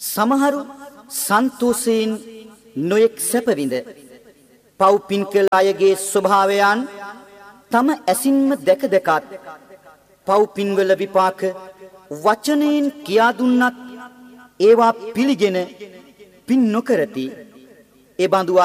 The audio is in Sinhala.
සමහරු සන්තෝෂයෙන් නොයෙක් සැපවිඳ පව් පින් කළ අයගේ ස්වභාවයන් තම ඇසින්ම දැක දැකත් පව් පින්වල විපාක වචනයෙන් කියා දුන්නත් ඒවා පිළිගෙන පින් නොකරති. ඒ බඳු